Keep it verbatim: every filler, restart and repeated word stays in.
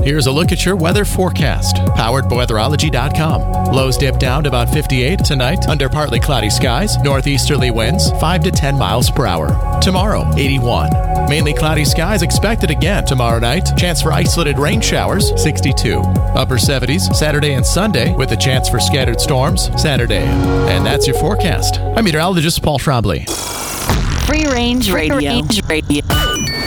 Here's a look at your weather forecast, powered by weatherology dot com. Lows dip down to about fifty-eight tonight under partly cloudy skies, northeasterly winds five to ten miles per hour. Tomorrow, eighty-one. Mainly cloudy skies expected again tomorrow night. Chance for isolated rain showers, sixty-two. Upper seventies Saturday and Sunday with a chance for scattered storms Saturday. And that's your forecast. I'm meteorologist Paul Trombley. Free Range Radio. Free Range Radio.